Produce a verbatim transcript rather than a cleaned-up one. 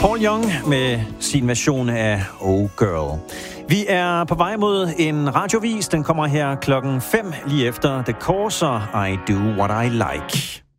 Paul Young med sin version af Oh Girl. Vi er på vej mod en radiovis. Den kommer her klokken fem lige efter The Corser, I Do What I Like.